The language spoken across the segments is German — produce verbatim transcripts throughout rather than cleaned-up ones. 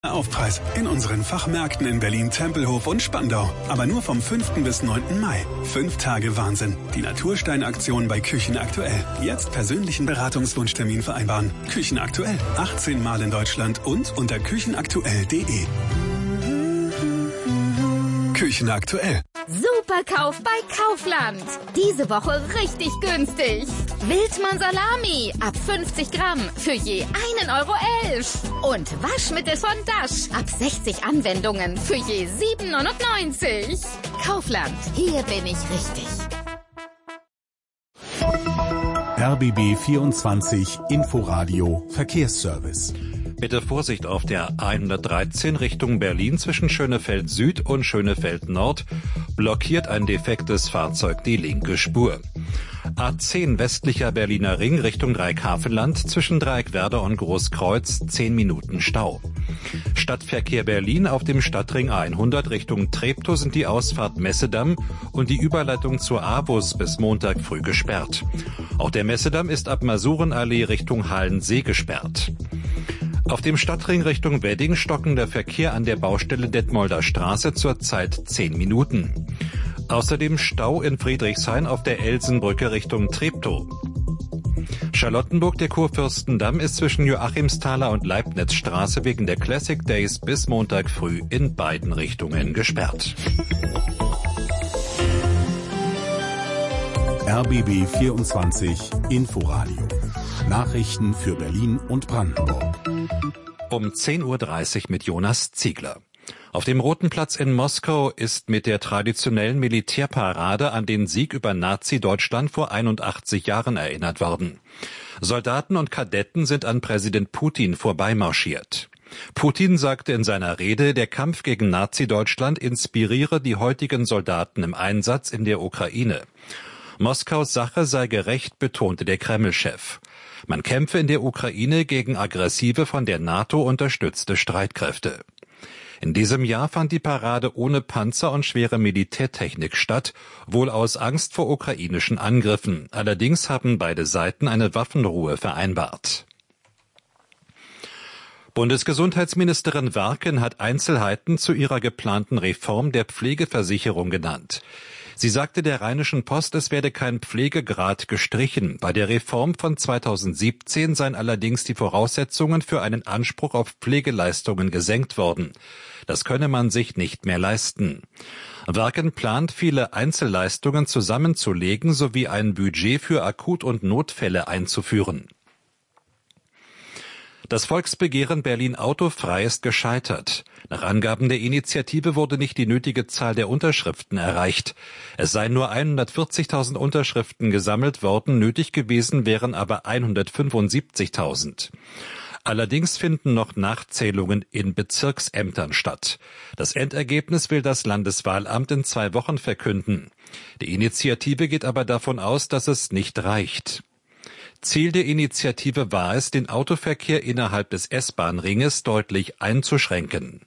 Aufpreis in unseren Fachmärkten in Berlin, Tempelhof und Spandau. Aber nur vom fünften bis neunten Mai. Fünf Tage Wahnsinn. Die Naturstein-Aktion bei Küchen Aktuell. Jetzt persönlichen Beratungswunschtermin vereinbaren. Küchen Aktuell. achtzehn Mal in Deutschland und unter küchenaktuell punkt de. Küchen Aktuell. Superkauf bei Kaufland. Diese Woche richtig günstig. Wildmann Salami ab fünfzig Gramm für je einen Euro elf. Und Waschmittel von Dash ab sechzig Anwendungen für je sieben neunundneunzig. Kaufland, hier bin ich richtig. R B B vierundzwanzig Inforadio Verkehrsservice. Bitte Vorsicht auf der hundertdreizehn Richtung Berlin zwischen Schönefeld Süd und Schönefeld Nord. Blockiert ein defektes Fahrzeug die linke Spur. A zehn westlicher Berliner Ring Richtung Dreieckhafenland zwischen Dreieckwerder und Großkreuz zehn Minuten Stau. Stadtverkehr Berlin auf dem Stadtring hundert Richtung Treptow sind die Ausfahrt Messedamm und die Überleitung zur A-Bus bis Montag früh gesperrt. Auch der Messedamm ist ab Masurenallee Richtung Halensee gesperrt. Auf dem Stadtring Richtung Wedding stocken der Verkehr an der Baustelle Detmolder Straße zurzeit zehn Minuten. Außerdem Stau in Friedrichshain auf der Elsenbrücke Richtung Treptow. Charlottenburg, der Kurfürstendamm, ist zwischen Joachimsthaler und Leibnizstraße wegen der Classic Days bis Montag früh in beiden Richtungen gesperrt. R B B vierundzwanzig Inforadio. Nachrichten für Berlin und Brandenburg. Um zehn Uhr dreißig mit Jonas Ziegler. Auf dem Roten Platz in Moskau ist mit der traditionellen Militärparade an den Sieg über Nazi-Deutschland vor einundachtzig Jahren erinnert worden. Soldaten und Kadetten sind an Präsident Putin vorbeimarschiert. Putin sagte in seiner Rede, der Kampf gegen Nazi-Deutschland inspiriere die heutigen Soldaten im Einsatz in der Ukraine. Moskaus Sache sei gerecht, betonte der Kreml-Chef. Man kämpfe in der Ukraine gegen aggressive, von der NATO unterstützte Streitkräfte. In diesem Jahr fand die Parade ohne Panzer und schwere Militärtechnik statt, wohl aus Angst vor ukrainischen Angriffen. Allerdings haben beide Seiten eine Waffenruhe vereinbart. Bundesgesundheitsministerin Werken hat Einzelheiten zu ihrer geplanten Reform der Pflegeversicherung genannt. Sie sagte der Rheinischen Post, es werde kein Pflegegrad gestrichen. Bei der Reform von zweitausendsiebzehn seien allerdings die Voraussetzungen für einen Anspruch auf Pflegeleistungen gesenkt worden. Das könne man sich nicht mehr leisten. Werken plant, viele Einzelleistungen zusammenzulegen sowie ein Budget für Akut- und Notfälle einzuführen. Das Volksbegehren Berlin autofrei ist gescheitert. Nach Angaben der Initiative wurde nicht die nötige Zahl der Unterschriften erreicht. Es seien nur hundertvierzigtausend Unterschriften gesammelt worden, nötig gewesen wären aber hundertfünfundsiebzigtausend. Allerdings finden noch Nachzählungen in Bezirksämtern statt. Das Endergebnis will das Landeswahlamt in zwei Wochen verkünden. Die Initiative geht aber davon aus, dass es nicht reicht. Ziel der Initiative war es, den Autoverkehr innerhalb des S-Bahn-Ringes deutlich einzuschränken.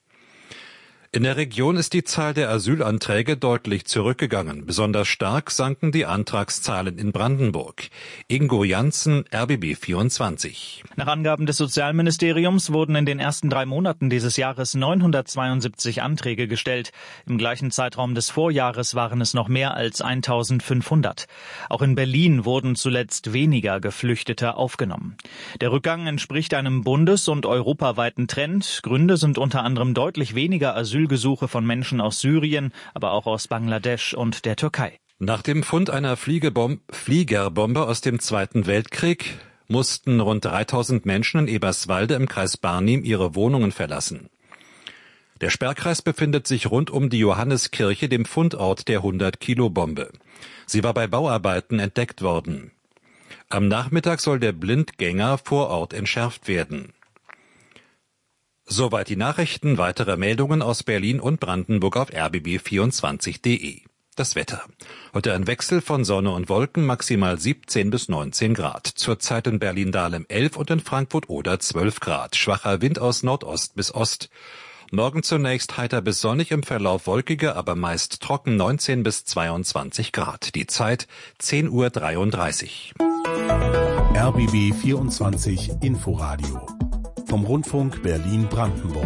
In der Region ist die Zahl der Asylanträge deutlich zurückgegangen. Besonders stark sanken die Antragszahlen in Brandenburg. Ingo Janssen, R B B vierundzwanzig. Nach Angaben des Sozialministeriums wurden in den ersten drei Monaten dieses Jahres neunhundertzweiundsiebzig Anträge gestellt. Im gleichen Zeitraum des Vorjahres waren es noch mehr als eintausendfünfhundert. Auch in Berlin wurden zuletzt weniger Geflüchtete aufgenommen. Der Rückgang entspricht einem bundes- und europaweiten Trend. Gründe sind unter anderem deutlich weniger Asyl Gesuche von Menschen aus Syrien, aber auch aus Bangladesch und der Türkei. Nach dem Fund einer Fliegebom- Fliegerbombe aus dem Zweiten Weltkrieg mussten rund dreitausend Menschen in Eberswalde im Kreis Barnim ihre Wohnungen verlassen. Der Sperrkreis befindet sich rund um die Johanneskirche, dem Fundort der hundert-Kilo-Bombe. Sie war bei Bauarbeiten entdeckt worden. Am Nachmittag soll der Blindgänger vor Ort entschärft werden. Soweit die Nachrichten. Weitere Meldungen aus Berlin und Brandenburg auf r b b vierundzwanzig punkt de. Das Wetter. Heute ein Wechsel von Sonne und Wolken, maximal siebzehn bis neunzehn Grad. Zurzeit in Berlin-Dahlem elf und in Frankfurt-Oder zwölf Grad. Schwacher Wind aus Nordost bis Ost. Morgen zunächst heiter bis sonnig, im Verlauf wolkiger, aber meist trocken, neunzehn bis zweiundzwanzig Grad. Die Zeit zehn Uhr dreiunddreißig. R B B vierundzwanzig Inforadio vom Rundfunk Berlin-Brandenburg.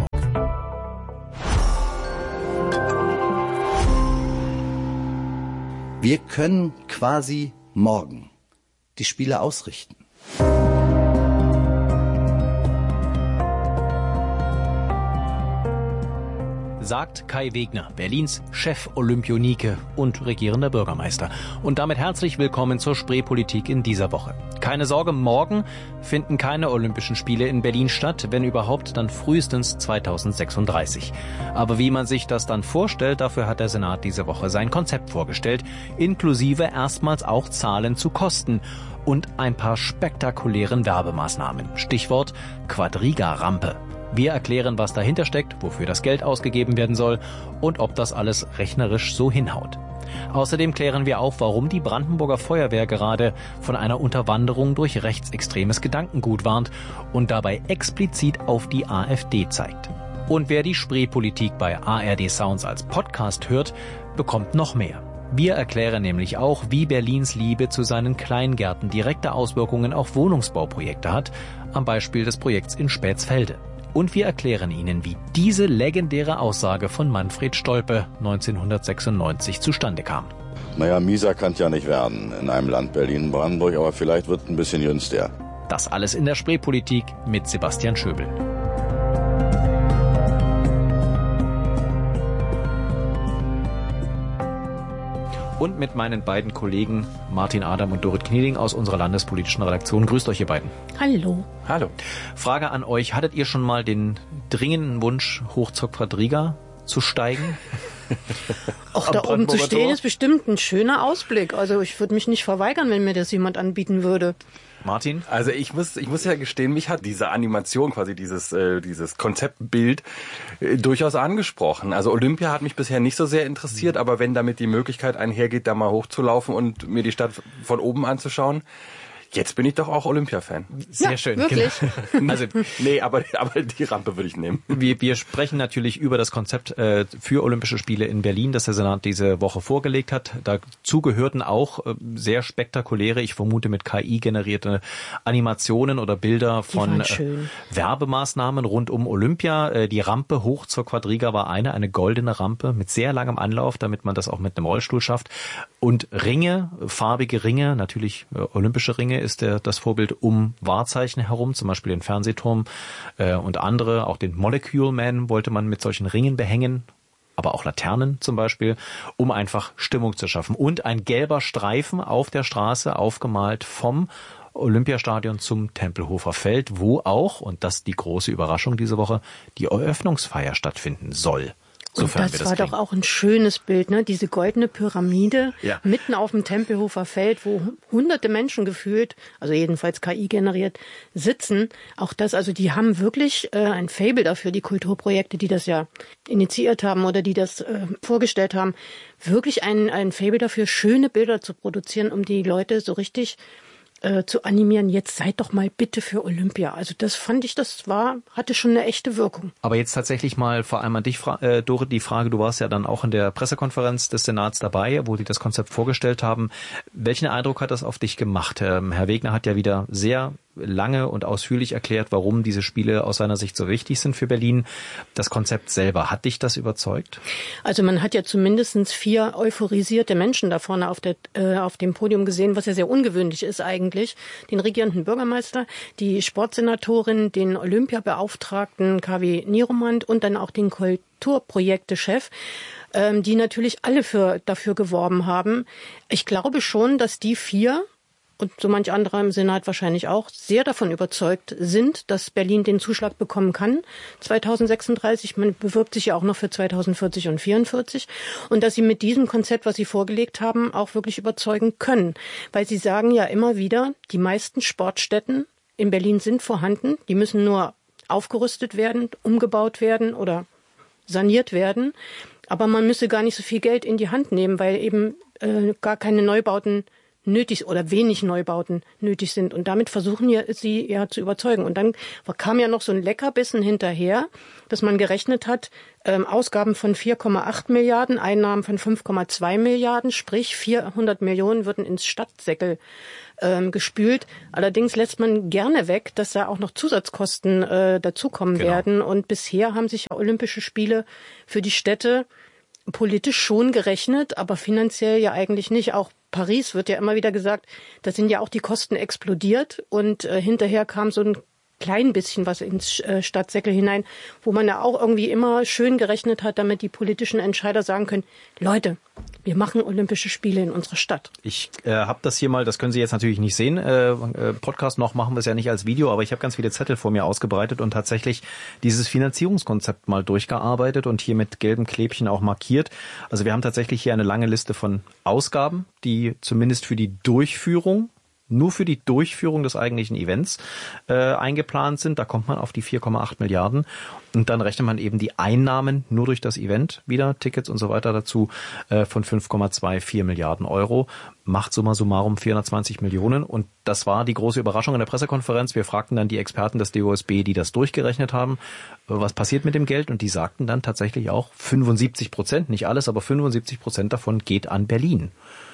Wir können quasi morgen die Spiele ausrichten. Sagt Kai Wegner, Berlins Chef-Olympionike und regierender Bürgermeister. Und damit herzlich willkommen zur Spreepolitik in dieser Woche. Keine Sorge, morgen finden keine Olympischen Spiele in Berlin statt, wenn überhaupt, dann frühestens zweitausendsechsunddreißig. Aber wie man sich das dann vorstellt, dafür hat der Senat diese Woche sein Konzept vorgestellt, inklusive erstmals auch Zahlen zu Kosten und ein paar spektakulären Werbemaßnahmen. Stichwort Quadriga-Rampe. Wir erklären, was dahinter steckt, wofür das Geld ausgegeben werden soll und ob das alles rechnerisch so hinhaut. Außerdem klären wir auf, warum die Brandenburger Feuerwehr gerade von einer Unterwanderung durch rechtsextremes Gedankengut warnt und dabei explizit auf die AfD zeigt. Und wer die Spreepolitik bei A R D Sounds als Podcast hört, bekommt noch mehr. Wir erklären nämlich auch, wie Berlins Liebe zu seinen Kleingärten direkte Auswirkungen auf Wohnungsbauprojekte hat, am Beispiel des Projekts in Spätsfelde. Und wir erklären Ihnen, wie diese legendäre Aussage von Manfred Stolpe neunzehnhundertsechsundneunzig zustande kam. Naja, mieser kann es ja nicht werden in einem Land Berlin-Brandenburg, aber vielleicht wird es ein bisschen günstiger. Das alles in der Spreepolitik mit Sebastian Schöbel. Und mit meinen beiden Kollegen Martin Adam und Dorit Knieling aus unserer landespolitischen Redaktion. Grüßt euch, ihr beiden. Hallo. Hallo. Frage an euch, hattet ihr schon mal den dringenden Wunsch, hoch zur Quadriga zu steigen? Auch da oben zu stehen ist bestimmt ein schöner Ausblick. Also ich würde mich nicht verweigern, wenn mir das jemand anbieten würde. Martin? Also ich muss, ich muss ja gestehen, mich hat diese Animation, quasi dieses, äh, dieses Konzeptbild äh, durchaus angesprochen. Also Olympia hat mich bisher nicht so sehr interessiert, mhm. aber wenn damit die Möglichkeit einhergeht, da mal hochzulaufen und mir die Stadt von oben anzuschauen, jetzt bin ich doch auch Olympia-Fan. Sehr ja, schön. Wirklich? Genau. Also nee, aber, aber die Rampe würde ich nehmen. Wir, wir sprechen natürlich über das Konzept äh, für Olympische Spiele in Berlin, das der Senat diese Woche vorgelegt hat. Dazu gehörten auch äh, sehr spektakuläre, ich vermute mit K I generierte Animationen oder Bilder von äh, Werbemaßnahmen rund um Olympia. Äh, die Rampe hoch zur Quadriga war eine, eine goldene Rampe mit sehr langem Anlauf, damit man das auch mit einem Rollstuhl schafft. Und Ringe, farbige Ringe, natürlich äh, olympische Ringe, ist der, das Vorbild um Wahrzeichen herum, zum Beispiel den Fernsehturm äh, und andere. Auch den Molecule Man wollte man mit solchen Ringen behängen, aber auch Laternen zum Beispiel, um einfach Stimmung zu schaffen. Und ein gelber Streifen auf der Straße, aufgemalt vom Olympiastadion zum Tempelhofer Feld, wo auch, und das ist die große Überraschung diese Woche, die Eröffnungsfeier stattfinden soll. Und das, das war kriegen. Doch auch ein schönes Bild, ne? Diese goldene Pyramide ja. mitten auf dem Tempelhofer Feld, wo hunderte Menschen gefühlt, also jedenfalls K I generiert, sitzen. Auch das, also die haben wirklich äh, ein Faible dafür, die Kulturprojekte, die das ja initiiert haben oder die das äh, vorgestellt haben, wirklich ein, ein Faible dafür, schöne Bilder zu produzieren, um die Leute so richtig Äh, zu animieren, jetzt seid doch mal bitte für Olympia. Also das fand ich, das war, hatte schon eine echte Wirkung. Aber jetzt tatsächlich mal vor allem an dich, äh, Dorit, die Frage, du warst ja dann auch in der Pressekonferenz des Senats dabei, wo die das Konzept vorgestellt haben. Welchen Eindruck hat das auf dich gemacht? Ähm, Herr Wegner hat ja wieder sehr lange und ausführlich erklärt, warum diese Spiele aus seiner Sicht so wichtig sind für Berlin. Das Konzept selber, hat dich das überzeugt? Also man hat ja zumindest vier euphorisierte Menschen da vorne auf, der, äh, auf dem Podium gesehen, was ja sehr ungewöhnlich ist eigentlich. Den regierenden Bürgermeister, die Sportsenatorin, den Olympiabeauftragten K W Nieromand und dann auch den Kulturprojektechef, ähm, die natürlich alle für, dafür geworben haben. Ich glaube schon, dass die vier und so manch anderer im Senat wahrscheinlich auch, sehr davon überzeugt sind, dass Berlin den Zuschlag bekommen kann, zweitausendsechsunddreißig. Man bewirbt sich ja auch noch für zweitausendvierzig und vierundvierzig. Und dass sie mit diesem Konzept, was sie vorgelegt haben, auch wirklich überzeugen können. Weil sie sagen ja immer wieder, die meisten Sportstätten in Berlin sind vorhanden. Die müssen nur aufgerüstet werden, umgebaut werden oder saniert werden. Aber man müsse gar nicht so viel Geld in die Hand nehmen, weil eben äh, gar keine Neubauten nötig oder wenig Neubauten nötig sind. Und damit versuchen ja, sie ja zu überzeugen. Und dann kam ja noch so ein Leckerbissen hinterher, dass man gerechnet hat, ähm, Ausgaben von vier Komma acht Milliarden, Einnahmen von fünf Komma zwei Milliarden, sprich vierhundert Millionen würden ins Stadtsäckel ähm, gespült. Allerdings lässt man gerne weg, dass da auch noch Zusatzkosten äh, dazukommen genau. werden. Und bisher haben sich Olympische Spiele für die Städte politisch schon gerechnet, aber finanziell ja eigentlich nicht. Auch Paris wird ja immer wieder gesagt, da sind ja auch die Kosten explodiert und äh, hinterher kam so ein klein bisschen was ins äh, Stadtsäckel hinein, wo man ja auch irgendwie immer schön gerechnet hat, damit die politischen Entscheider sagen können, Leute, wir machen Olympische Spiele in unserer Stadt. Ich äh, habe das hier mal, das können Sie jetzt natürlich nicht sehen, äh, äh, Podcast noch machen wir es ja nicht als Video, aber ich habe ganz viele Zettel vor mir ausgebreitet und tatsächlich dieses Finanzierungskonzept mal durchgearbeitet und hier mit gelben Klebchen auch markiert. Also wir haben tatsächlich hier eine lange Liste von Ausgaben, die zumindest für die Durchführung nur für die Durchführung des eigentlichen Events äh, eingeplant sind. Da kommt man auf die vier Komma acht Milliarden. Und dann rechnet man eben die Einnahmen nur durch das Event wieder, Tickets und so weiter dazu, äh, von fünf Komma vierundzwanzig Milliarden Euro. Macht summa summarum vierhundertzwanzig Millionen. Und das war die große Überraschung in der Pressekonferenz. Wir fragten dann die Experten des D O S B, die das durchgerechnet haben, was passiert mit dem Geld. Und die sagten dann tatsächlich auch fünfundsiebzig Prozent, nicht alles, aber fünfundsiebzig Prozent davon geht an Berlin.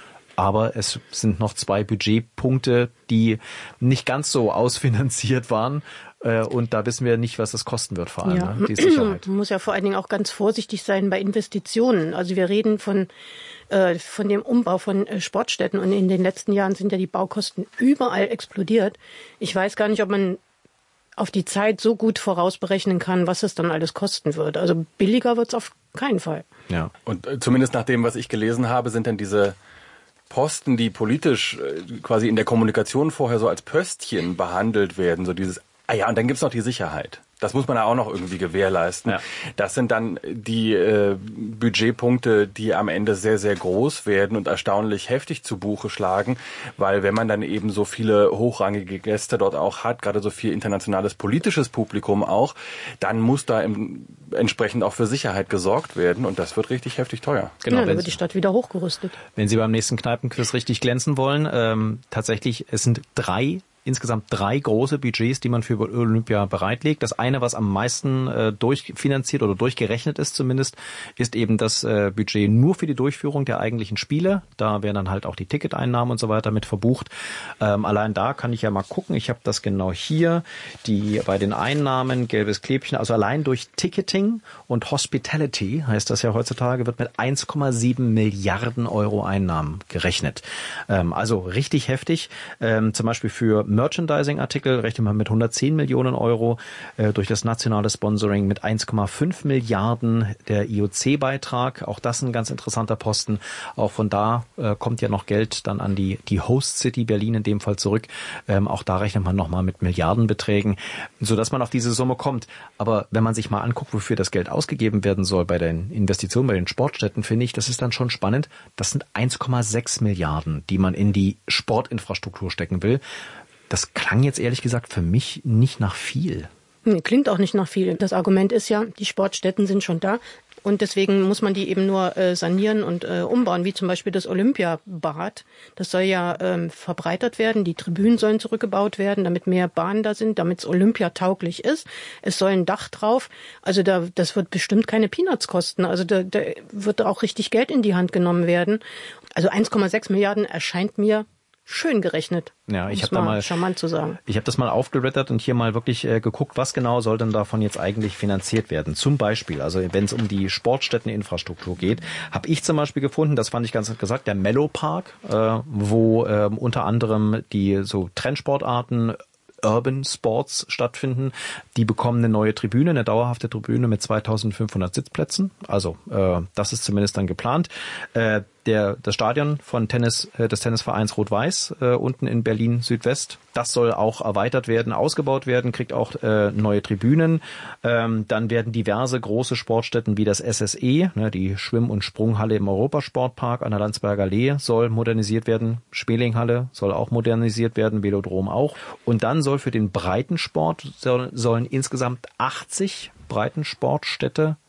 Aber es sind noch zwei Budgetpunkte, die nicht ganz so ausfinanziert waren. Und da wissen wir nicht, was das kosten wird, vor allem, ja. ne? Die Sicherheit. Man muss ja vor allen Dingen auch ganz vorsichtig sein bei Investitionen. Also wir reden von, äh, von dem Umbau von äh, Sportstätten. Und in den letzten Jahren sind ja die Baukosten überall explodiert. Ich weiß gar nicht, ob man auf die Zeit so gut vorausberechnen kann, was es dann alles kosten wird. Also billiger wird es auf keinen Fall. Ja. Und äh, zumindest nach dem, was ich gelesen habe, sind dann diese Posten, die politisch äh, quasi in der Kommunikation vorher so als Pöstchen behandelt werden, so dieses, ah ja, und dann gibt's noch die Sicherheit. Das muss man ja auch noch irgendwie gewährleisten. Ja. Das sind dann die äh, Budgetpunkte, die am Ende sehr, sehr groß werden und erstaunlich heftig zu Buche schlagen, weil wenn man dann eben so viele hochrangige Gäste dort auch hat, gerade so viel internationales politisches Publikum auch, dann muss da im, entsprechend auch für Sicherheit gesorgt werden und das wird richtig heftig teuer. Genau, ja, dann wird die Stadt wieder hochgerüstet. Wenn Sie beim nächsten Kneipenquiz richtig glänzen wollen, ähm, tatsächlich, es sind drei insgesamt drei große Budgets, die man für Olympia bereitlegt. Das eine, was am meisten äh, durchfinanziert oder durchgerechnet ist zumindest, ist eben das äh, Budget nur für die Durchführung der eigentlichen Spiele. Da werden dann halt auch die Ticketeinnahmen und so weiter mit verbucht. Ähm, allein da kann ich ja mal gucken. Ich habe das genau hier. Die bei den Einnahmen, gelbes Klebchen, also allein durch Ticketing und Hospitality, heißt das ja heutzutage, wird mit eins Komma sieben Milliarden Euro Einnahmen gerechnet. Ähm, also richtig heftig. Ähm, zum Beispiel für Merchandising-Artikel rechnet man mit hundertzehn Millionen Euro, äh, durch das nationale Sponsoring mit eins Komma fünf Milliarden, der I O C-Beitrag, auch das ein ganz interessanter Posten. Auch von da äh, kommt ja noch Geld dann an die die Host City Berlin in dem Fall zurück. Ähm, auch da rechnet man nochmal mit Milliardenbeträgen, sodass man auf diese Summe kommt. Aber wenn man sich mal anguckt, wofür das Geld ausgegeben werden soll bei den Investitionen bei den Sportstätten, finde ich, das ist dann schon spannend. Das sind eins Komma sechs Milliarden, die man in die Sportinfrastruktur stecken will. Das klang jetzt ehrlich gesagt für mich nicht nach viel. Nee, klingt auch nicht nach viel. Das Argument ist ja, die Sportstätten sind schon da und deswegen muss man die eben nur äh, sanieren und äh, umbauen, wie zum Beispiel das Olympiabad. Das soll ja ähm, verbreitert werden, die Tribünen sollen zurückgebaut werden, damit mehr Bahnen da sind, damit es olympiatauglich ist. Es soll ein Dach drauf. Also da, das wird bestimmt keine Peanuts kosten. Also da, da wird auch richtig Geld in die Hand genommen werden. Also eins Komma sechs Milliarden erscheint mir schön gerechnet. Ja, ich habe da mal charmant zu sagen. Ich habe das mal aufgerittert und hier mal wirklich äh, geguckt, was genau soll denn davon jetzt eigentlich finanziert werden. Zum Beispiel, also wenn es um die Sportstätteninfrastruktur geht, habe ich zum Beispiel gefunden, das fand ich ganz gesagt, der Mellow Park, äh, wo äh, unter anderem die so Trendsportarten Urban Sports stattfinden. Die bekommen eine neue Tribüne, eine dauerhafte Tribüne mit zweitausendfünfhundert Sitzplätzen. Also äh, das ist zumindest dann geplant. Äh, der das Stadion von Tennis äh, des Tennisvereins Rot-Weiß äh, unten in Berlin Südwest, das soll auch erweitert werden, ausgebaut werden, kriegt auch äh, neue Tribünen. Ähm, dann werden diverse große Sportstätten wie das S S E, ne, die Schwimm- und Sprunghalle im Europasportpark an der Landsberger Allee soll modernisiert werden. Schmelinghalle soll auch modernisiert werden, Velodrom auch. Und dann soll für den Breitensport soll, sollen insgesamt achtzig Breitensportstätte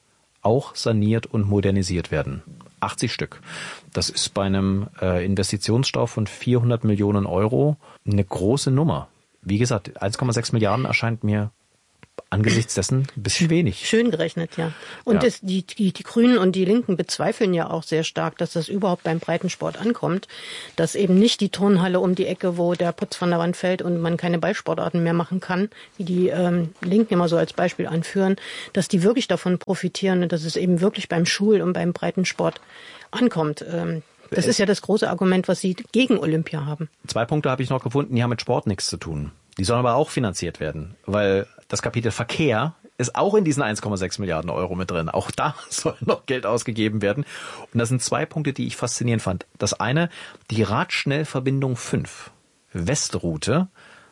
auch saniert und modernisiert werden. achtzig Stück. Das ist bei einem äh, Investitionsstau von vierhundert Millionen Euro eine große Nummer. Wie gesagt, eins Komma sechs Milliarden erscheint mir angesichts dessen ein bisschen wenig. Schön gerechnet, ja. Und ja. Das, die, die, die Grünen und die Linken bezweifeln ja auch sehr stark, dass das überhaupt beim Breitensport ankommt. Dass eben nicht die Turnhalle um die Ecke, wo der Putz von der Wand fällt und man keine Ballsportarten mehr machen kann, wie die ähm, Linken immer so als Beispiel anführen, dass die wirklich davon profitieren und dass es eben wirklich beim Schul- und beim Breitensport ankommt. Ähm, das ist ja das große Argument, was sie gegen Olympia haben. Zwei Punkte habe ich noch gefunden, die haben mit Sport nichts zu tun. Die sollen aber auch finanziert werden, weil das Kapitel Verkehr ist auch in diesen eins Komma sechs Milliarden Euro mit drin. Auch da soll noch Geld ausgegeben werden. Und das sind zwei Punkte, die ich faszinierend fand. Das eine, die Radschnellverbindung fünf, Westroute,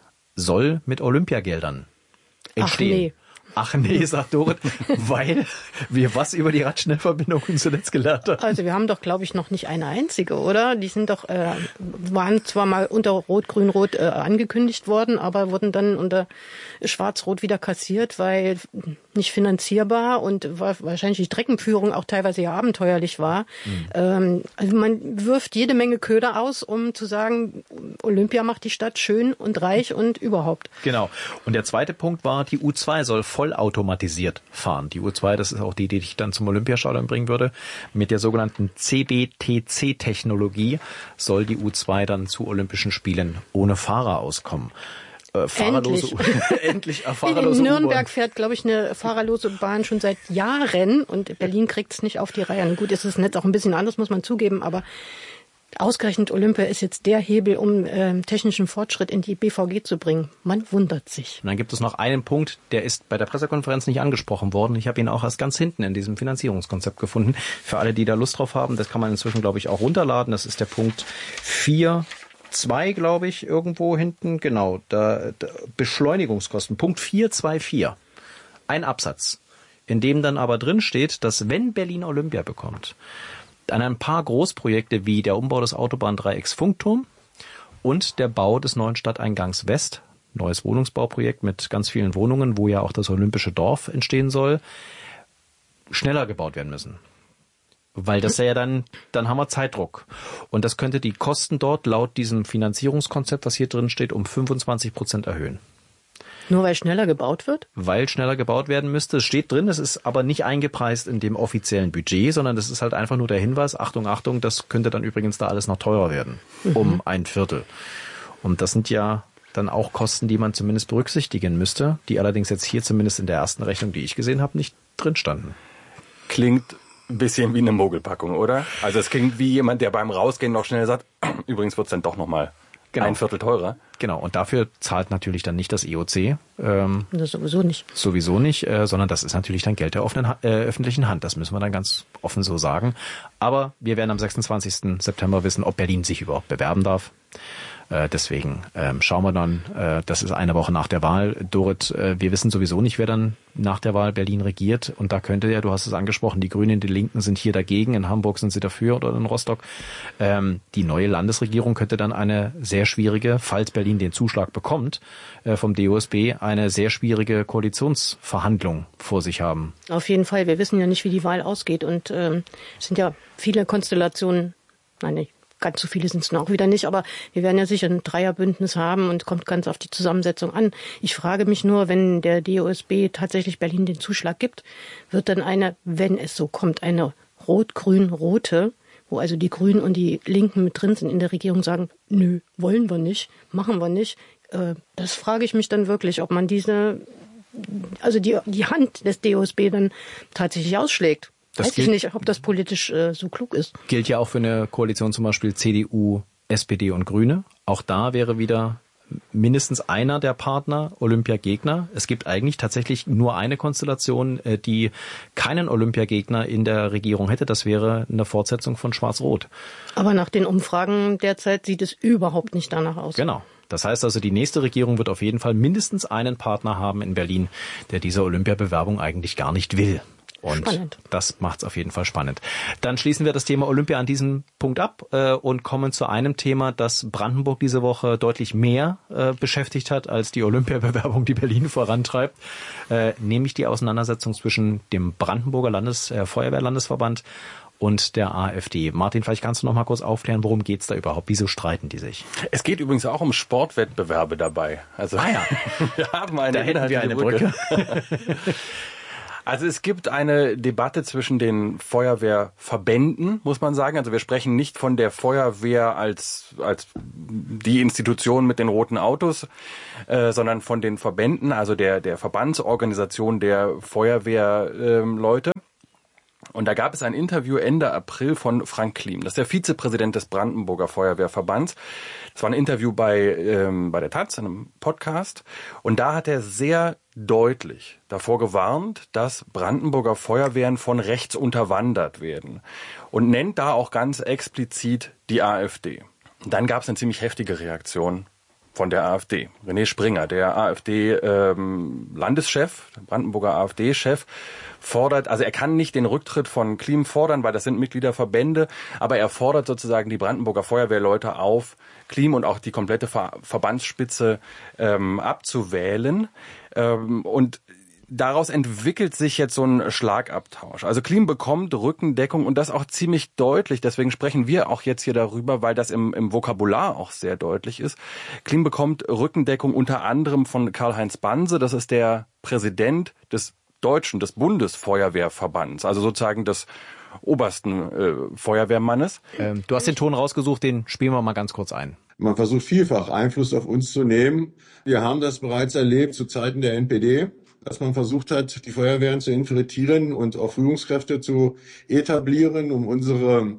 soll mit Olympiageldern entstehen. Ach nee. Ach nee, sagt Dorit, weil wir was über die Radschnellverbindungen zuletzt gelernt haben. Also wir haben doch, glaube ich, noch nicht eine einzige, oder? Die sind doch, äh, waren zwar mal unter Rot, Grün, Rot äh, angekündigt worden, aber wurden dann unter Schwarz-Rot wieder kassiert, weil nicht finanzierbar und war wahrscheinlich die Streckenführung auch teilweise ja abenteuerlich war. Mhm. Ähm, also man wirft jede Menge Köder aus, um zu sagen, Olympia macht die Stadt schön und reich und überhaupt. Genau. Und der zweite Punkt war, die U zwei soll vollautomatisiert fahren. Die U zwei, das ist auch die, die dich dann zum Olympiastadion bringen würde. Mit der sogenannten C B T C-Technologie soll die U zwei dann zu Olympischen Spielen ohne Fahrer auskommen. Äh, fahrerlose Endlich. Endlich äh, fahrerlose In Nürnberg U-Bahn. fährt, glaube ich, eine fahrerlose Bahn schon seit Jahren und Berlin kriegt es nicht auf die Reihe. Und gut, ist das Netz auch ein bisschen anders, muss man zugeben, aber ausgerechnet Olympia ist jetzt der Hebel, um äh, technischen Fortschritt in die B V G zu bringen. Man wundert sich. Und dann gibt es noch einen Punkt, der ist bei der Pressekonferenz nicht angesprochen worden. Ich habe ihn auch erst ganz hinten in diesem Finanzierungskonzept gefunden. Für alle, die da Lust drauf haben, das kann man inzwischen, glaube ich, auch runterladen. Das ist der Punkt vier zwei, glaube ich, irgendwo hinten. Genau, da, da Beschleunigungskosten. Punkt vier zwei vier. Ein Absatz, in dem dann aber drin steht, dass wenn Berlin Olympia bekommt, an ein paar Großprojekte wie der Umbau des Autobahndreiecks Funkturm und der Bau des neuen Stadteingangs West, neues Wohnungsbauprojekt mit ganz vielen Wohnungen, wo ja auch das Olympische Dorf entstehen soll, schneller gebaut werden müssen. Weil das ja dann, dann haben wir Zeitdruck. Und das könnte die Kosten dort laut diesem Finanzierungskonzept, was hier drin steht, um fünfundzwanzig Prozent erhöhen. Nur weil schneller gebaut wird? Weil schneller gebaut werden müsste. Es steht drin, es ist aber nicht eingepreist in dem offiziellen Budget, sondern das ist halt einfach nur der Hinweis, Achtung, Achtung, das könnte dann übrigens da alles noch teurer werden. Mhm. Um ein Viertel. Und das sind ja dann auch Kosten, die man zumindest berücksichtigen müsste, die allerdings jetzt hier zumindest in der ersten Rechnung, die ich gesehen habe, nicht drin standen. Klingt ein bisschen wie eine Mogelpackung, oder? Also es klingt wie jemand, der beim Rausgehen noch schnell sagt, übrigens wird's dann doch nochmal genau. ein Viertel teurer. Genau, und dafür zahlt natürlich dann nicht das E O C. Ähm, das sowieso nicht. Sowieso nicht, äh, sondern das ist natürlich dann Geld der offenen, äh, öffentlichen Hand. Das müssen wir dann ganz offen so sagen. Aber wir werden am sechsundzwanzigsten September wissen, ob Berlin sich überhaupt bewerben darf. Äh, deswegen ähm, schauen wir dann, äh, das ist eine Woche nach der Wahl. Dorit, äh, wir wissen sowieso nicht, wer dann nach der Wahl Berlin regiert. Und da könnte ja, du hast es angesprochen, die Grünen, die Linken sind hier dagegen. In Hamburg sind sie dafür oder in Rostock. Ähm, die neue Landesregierung könnte dann eine sehr schwierige, falls Berlin den Zuschlag bekommt, äh, vom D O S B, eine sehr schwierige Koalitionsverhandlung vor sich haben. Auf jeden Fall. Wir wissen ja nicht, wie die Wahl ausgeht. Und ähm, es sind ja viele Konstellationen, nein, nicht. Ganz so viele sind es auch wieder nicht, aber wir werden ja sicher ein Dreierbündnis haben und kommt ganz auf die Zusammensetzung an. Ich frage mich nur, wenn der D O S B tatsächlich Berlin den Zuschlag gibt, wird dann eine, wenn es so kommt, eine rot-grün-rote, wo also die Grünen und die Linken mit drin sind in der Regierung, sagen, nö, wollen wir nicht, machen wir nicht. Äh, das frage ich mich dann wirklich, ob man diese, also die, die Hand des D O S B dann tatsächlich ausschlägt. Das Weiß ich nicht, ob das politisch äh, so klug ist. Gilt ja auch für eine Koalition zum Beispiel C D U, S P D und Grüne. Auch da wäre wieder mindestens einer der Partner Olympiagegner. Es gibt eigentlich tatsächlich nur eine Konstellation, äh, die keinen Olympiagegner in der Regierung hätte. Das wäre eine Fortsetzung von Schwarz-Rot. Aber nach den Umfragen derzeit sieht es überhaupt nicht danach aus. Genau. Das heißt also, die nächste Regierung wird auf jeden Fall mindestens einen Partner haben in Berlin, der diese Olympiabewerbung eigentlich gar nicht will. Und spannend. Das macht's auf jeden Fall spannend. Dann schließen wir das Thema Olympia an diesem Punkt ab äh, und kommen zu einem Thema, das Brandenburg diese Woche deutlich mehr äh, beschäftigt hat als die Olympiabewerbung, die Berlin vorantreibt, äh, nämlich die Auseinandersetzung zwischen dem Brandenburger Landes äh, Feuerwehrlandesverband und der AfD. Martin, vielleicht kannst du noch mal kurz aufklären, worum geht's da überhaupt? Wieso streiten die sich? Es geht übrigens auch um Sportwettbewerbe dabei. Also ah ja, wir haben eine, da hätten wir eine Brücke. Brücke. Also es gibt eine Debatte zwischen den Feuerwehrverbänden, muss man sagen. Also wir sprechen nicht von der Feuerwehr als als die Institution mit den roten Autos, äh, sondern von den Verbänden, also der der Verbandsorganisation der Feuerwehrleute. Ähm, Und da gab es ein Interview Ende April von Frank Klim. Das ist der Vizepräsident des Brandenburger Feuerwehrverbands. Das war ein Interview bei ähm, bei der Taz, einem Podcast. Und da hat er sehr deutlich davor gewarnt, dass Brandenburger Feuerwehren von rechts unterwandert werden. Und nennt da auch ganz explizit die AfD. Und dann gab es eine ziemlich heftige Reaktion von der AfD. René Springer, der AfD-Landeschef, ähm, der Brandenburger AfD-Chef, fordert, also er kann nicht den Rücktritt von Klim fordern, weil das sind Mitgliederverbände, aber er fordert sozusagen die Brandenburger Feuerwehrleute auf, Klim und auch die komplette Ver- Verbandsspitze ähm, abzuwählen. Ähm, und daraus entwickelt sich jetzt so ein Schlagabtausch. Also Klim bekommt Rückendeckung und das auch ziemlich deutlich. Deswegen sprechen wir auch jetzt hier darüber, weil das im, im Vokabular auch sehr deutlich ist. Klim bekommt Rückendeckung unter anderem von Karl-Heinz Banse. Das ist der Präsident des Deutschen, des Bundesfeuerwehrverbands, also sozusagen des obersten äh, Feuerwehrmannes. Ähm, du hast den Ton rausgesucht, den spielen wir mal ganz kurz ein. Man versucht vielfach Einfluss auf uns zu nehmen. Wir haben das bereits erlebt zu Zeiten der N P D, dass man versucht hat, die Feuerwehren zu infiltrieren und auch Führungskräfte zu etablieren, um unsere,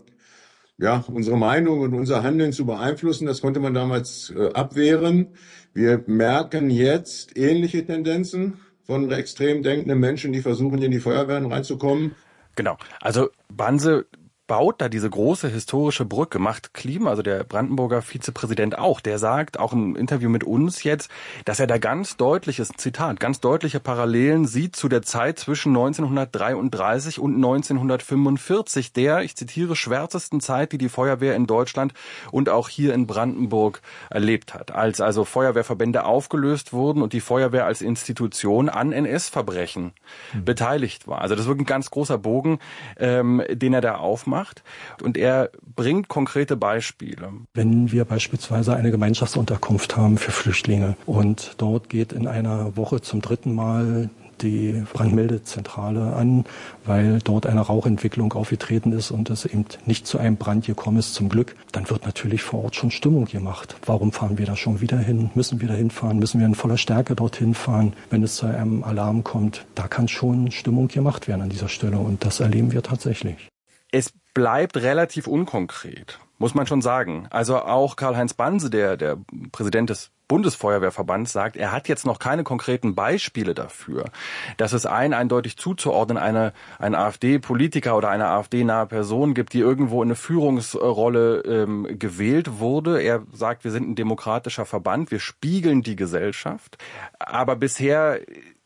ja, unsere Meinung und unser Handeln zu beeinflussen. Das konnte man damals äh, abwehren. Wir merken jetzt ähnliche Tendenzen von extrem denkenden Menschen, die versuchen, in die Feuerwehren reinzukommen. Genau. Also Banse baut da diese große historische Brücke, macht Klim, also der Brandenburger Vizepräsident auch, der sagt, auch im Interview mit uns jetzt, dass er da ganz deutliches, Zitat, ganz deutliche Parallelen sieht zu der Zeit zwischen neunzehnhundertdreiunddreißig und neunzehnhundertfünfundvierzig, der, ich zitiere, schwärzesten Zeit, die die Feuerwehr in Deutschland und auch hier in Brandenburg erlebt hat. Als also Feuerwehrverbände aufgelöst wurden und die Feuerwehr als Institution an N S-Verbrechen mhm. beteiligt war. Also das ist wirklich ein ganz großer Bogen, ähm, den er da aufmacht. Und er bringt konkrete Beispiele. Wenn wir beispielsweise eine Gemeinschaftsunterkunft haben für Flüchtlinge und dort geht in einer Woche zum dritten Mal die Brandmeldezentrale an, weil dort eine Rauchentwicklung aufgetreten ist und es eben nicht zu einem Brand gekommen ist, zum Glück, dann wird natürlich vor Ort schon Stimmung gemacht. Warum fahren wir da schon wieder hin? Müssen wir da hinfahren? Müssen wir in voller Stärke dorthin fahren, wenn es zu einem Alarm kommt? Da kann schon Stimmung gemacht werden an dieser Stelle und das erleben wir tatsächlich. Es bleibt relativ unkonkret, muss man schon sagen. Also auch Karl-Heinz Banse, der, der Präsident des Bundesfeuerwehrverbands, sagt, er hat jetzt noch keine konkreten Beispiele dafür, dass es ein eindeutig zuzuordnen eine, ein AfD-Politiker oder eine AfD-nahe Person gibt, die irgendwo in eine Führungsrolle ähm, gewählt wurde. Er sagt, wir sind ein demokratischer Verband, wir spiegeln die Gesellschaft. Aber bisher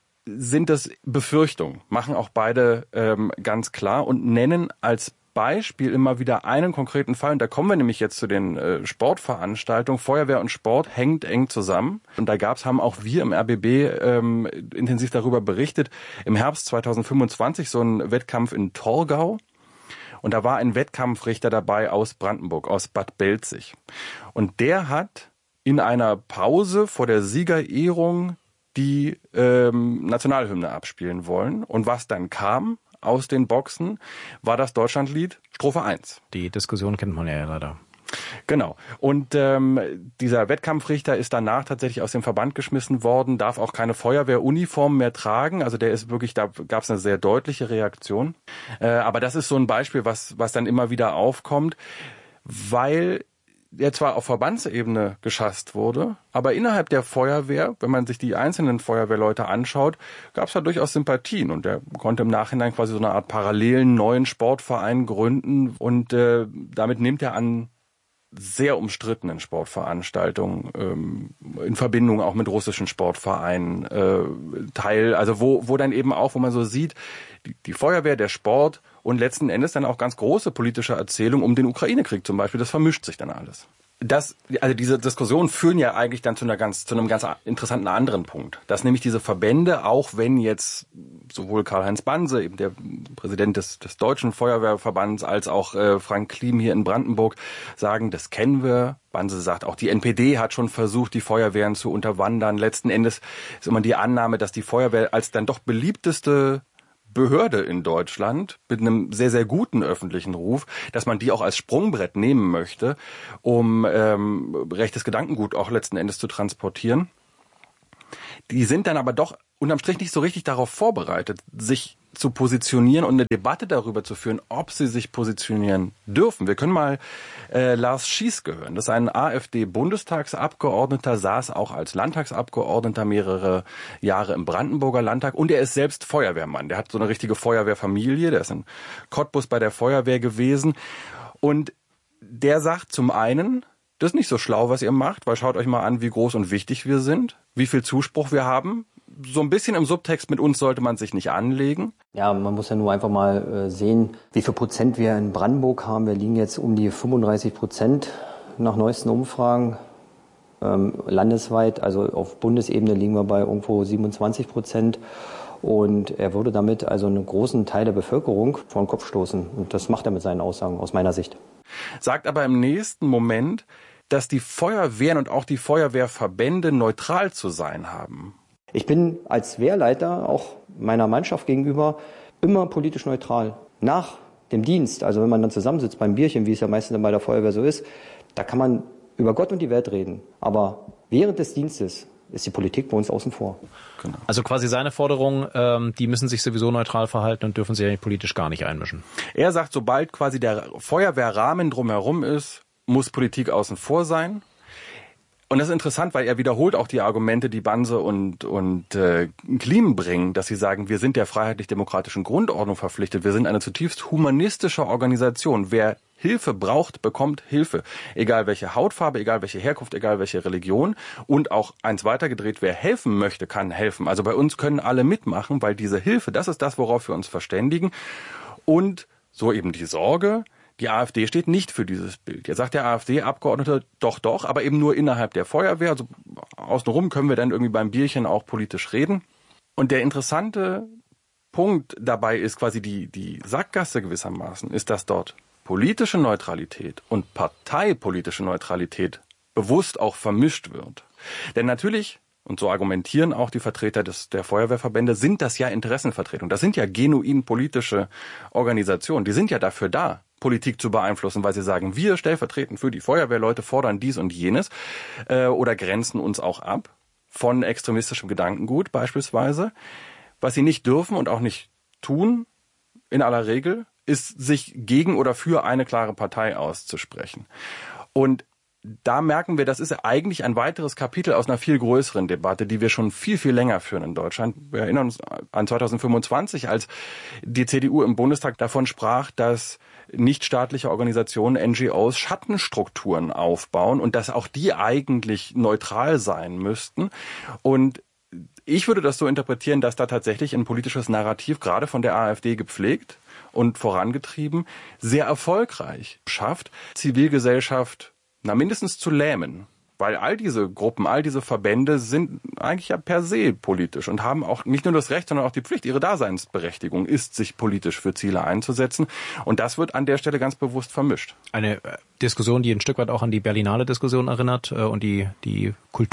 sind das Befürchtungen, machen auch beide ähm, ganz klar und nennen als Beispiel immer wieder einen konkreten Fall. Und da kommen wir nämlich jetzt zu den äh, Sportveranstaltungen. Feuerwehr und Sport hängt eng zusammen. Und da gab's, haben auch wir im R B B ähm, intensiv darüber berichtet, im Herbst zweitausendfünfundzwanzig so ein Wettkampf in Torgau. Und da war ein Wettkampfrichter dabei aus Brandenburg, aus Bad Belzig. Und der hat in einer Pause vor der Siegerehrung die ähm, Nationalhymne abspielen wollen. Und was dann kam aus den Boxen, war das Deutschlandlied Strophe eins. Die Diskussion kennt man ja leider. Genau. Und ähm, dieser Wettkampfrichter ist danach tatsächlich aus dem Verband geschmissen worden, darf auch keine Feuerwehruniform mehr tragen. Also der ist wirklich, da gab es eine sehr deutliche Reaktion. Äh, aber das ist so ein Beispiel, was, was dann immer wieder aufkommt, weil der zwar auf Verbandsebene geschasst wurde, aber innerhalb der Feuerwehr, wenn man sich die einzelnen Feuerwehrleute anschaut, gab es da durchaus Sympathien und der konnte im Nachhinein quasi so eine Art parallelen neuen Sportverein gründen und äh, damit nimmt er an sehr umstrittenen Sportveranstaltungen, ähm, in Verbindung auch mit russischen Sportvereinen äh, teil, also wo wo dann eben auch, wo man so sieht, die, die Feuerwehr, der Sport und letzten Endes dann auch ganz große politische Erzählungen um den Ukraine-Krieg zum Beispiel, das vermischt sich dann alles. Das, also diese Diskussionen führen ja eigentlich dann zu einer ganz, zu einem ganz interessanten anderen Punkt. Dass nämlich diese Verbände, auch wenn jetzt sowohl Karl-Heinz Banse, eben der Präsident des, des Deutschen Feuerwehrverbands, als auch äh, Frank Klim hier in Brandenburg sagen, das kennen wir. Banse sagt, auch die N P D hat schon versucht, die Feuerwehren zu unterwandern. Letzten Endes ist immer die Annahme, dass die Feuerwehr als dann doch beliebteste Behörde in Deutschland mit einem sehr, sehr guten öffentlichen Ruf, dass man die auch als Sprungbrett nehmen möchte, um ähm, rechtes Gedankengut auch letzten Endes zu transportieren. Die sind dann aber doch unterm Strich nicht so richtig darauf vorbereitet, sich zu positionieren und eine Debatte darüber zu führen, ob sie sich positionieren dürfen. Wir können mal äh, Lars Schieske hören. Das ist ein AfD-Bundestagsabgeordneter, saß auch als Landtagsabgeordneter mehrere Jahre im Brandenburger Landtag und er ist selbst Feuerwehrmann. Der hat so eine richtige Feuerwehrfamilie, der ist in Cottbus bei der Feuerwehr gewesen und der sagt zum einen, das ist nicht so schlau, was ihr macht, weil schaut euch mal an, wie groß und wichtig wir sind, wie viel Zuspruch wir haben. So ein bisschen im Subtext, mit uns sollte man sich nicht anlegen. Ja, man muss ja nur einfach mal äh, sehen, wie viel Prozent wir in Brandenburg haben. Wir liegen jetzt um die fünfunddreißig Prozent nach neuesten Umfragen ähm, landesweit. Also auf Bundesebene liegen wir bei irgendwo siebenundzwanzig Prozent. Und er würde damit also einen großen Teil der Bevölkerung vor den Kopf stoßen. Und das macht er mit seinen Aussagen aus meiner Sicht. Sagt aber im nächsten Moment, dass die Feuerwehren und auch die Feuerwehrverbände neutral zu sein haben. Ich bin als Wehrleiter auch meiner Mannschaft gegenüber immer politisch neutral. Nach dem Dienst, also wenn man dann zusammensitzt beim Bierchen, wie es ja meistens bei der Feuerwehr so ist, da kann man über Gott und die Welt reden. Aber während des Dienstes ist die Politik bei uns außen vor. Genau. Also quasi seine Forderung, ähm, die müssen sich sowieso neutral verhalten und dürfen sich ja politisch gar nicht einmischen. Er sagt, sobald quasi der Feuerwehrrahmen drumherum ist, muss Politik außen vor sein. Und das ist interessant, weil er wiederholt auch die Argumente, die Banse und, und äh, Klim bringen, dass sie sagen, wir sind der freiheitlich-demokratischen Grundordnung verpflichtet. Wir sind eine zutiefst humanistische Organisation. Wer Hilfe braucht, bekommt Hilfe. Egal welche Hautfarbe, egal welche Herkunft, egal welche Religion. Und auch eins weitergedreht, wer helfen möchte, kann helfen. Also bei uns können alle mitmachen, weil diese Hilfe, das ist das, worauf wir uns verständigen. Und so eben die Sorge, die AfD steht nicht für dieses Bild. Jetzt sagt der AfD-Abgeordnete, doch, doch, aber eben nur innerhalb der Feuerwehr. Also außenrum können wir dann irgendwie beim Bierchen auch politisch reden. Und der interessante Punkt dabei ist quasi die, die Sackgasse gewissermaßen, ist, dass dort politische Neutralität und parteipolitische Neutralität bewusst auch vermischt wird. Denn natürlich, und so argumentieren auch die Vertreter des, der Feuerwehrverbände, sind das ja Interessenvertretungen. Das sind ja genuin politische Organisationen. Die sind ja dafür da, Politik zu beeinflussen, weil sie sagen, wir stellvertretend für die Feuerwehrleute fordern dies und jenes äh, oder grenzen uns auch ab von extremistischem Gedankengut beispielsweise. Was sie nicht dürfen und auch nicht tun, in aller Regel, ist, sich gegen oder für eine klare Partei auszusprechen. Und da merken wir, das ist eigentlich ein weiteres Kapitel aus einer viel größeren Debatte, die wir schon viel, viel länger führen in Deutschland. Wir erinnern uns an zweitausendfünfundzwanzig, als die C D U im Bundestag davon sprach, dass nichtstaatliche Organisationen, N G Os, Schattenstrukturen aufbauen und dass auch die eigentlich neutral sein müssten. Und ich würde das so interpretieren, dass da tatsächlich ein politisches Narrativ, gerade von der AfD gepflegt und vorangetrieben, sehr erfolgreich schafft, Zivilgesellschaft na mindestens zu lähmen. Weil all diese Gruppen, all diese Verbände sind eigentlich ja per se politisch und haben auch nicht nur das Recht, sondern auch die Pflicht, ihre Daseinsberechtigung ist, sich politisch für Ziele einzusetzen. Und das wird an der Stelle ganz bewusst vermischt. Eine Diskussion, die ein Stück weit auch an die Berlinale Diskussion erinnert äh, und die, die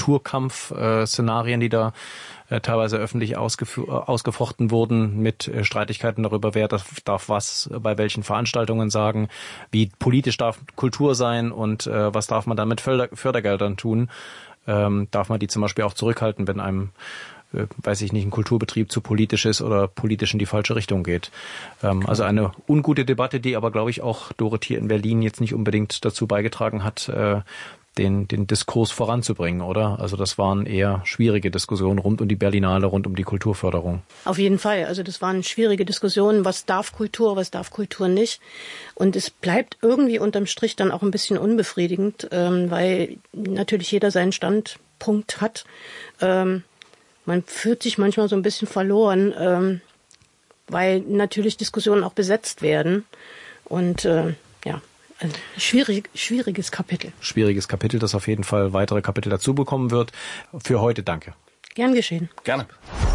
Kulturkampf-Szenarien, die da äh, teilweise öffentlich ausgef- ausgefochten wurden mit äh, Streitigkeiten darüber, wer darf, darf was bei welchen Veranstaltungen sagen, wie politisch darf Kultur sein und äh, was darf man dann mit Förder- Fördergeldern tun. Ähm, darf man die zum Beispiel auch zurückhalten, wenn einem äh, weiß ich nicht, ein Kulturbetrieb zu politisch ist oder politisch in die falsche Richtung geht. Ähm, also eine ungute Debatte, die aber, glaube ich, auch Dorothee in Berlin jetzt nicht unbedingt dazu beigetragen hat, äh, den, den Diskurs voranzubringen, oder? Also das waren eher schwierige Diskussionen rund um die Berlinale, rund um die Kulturförderung. Auf jeden Fall. Also das waren schwierige Diskussionen. Was darf Kultur, was darf Kultur nicht? Und es bleibt irgendwie unterm Strich dann auch ein bisschen unbefriedigend, ähm, weil natürlich jeder seinen Standpunkt hat. Ähm, man fühlt sich manchmal so ein bisschen verloren, ähm, weil natürlich Diskussionen auch besetzt werden. Und äh, ja, ein schwierig, schwieriges Kapitel. Schwieriges Kapitel, das auf jeden Fall weitere Kapitel dazu bekommen wird. Für heute danke. Gern geschehen. Gerne.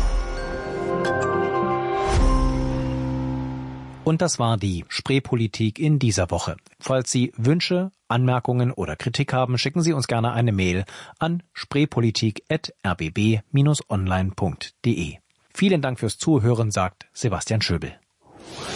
Und das war die Spreepolitik in dieser Woche. Falls Sie Wünsche, Anmerkungen oder Kritik haben, schicken Sie uns gerne eine Mail an spreepolitik at r b b dash online punkt d e. Vielen Dank fürs Zuhören, sagt Sebastian Schöbel.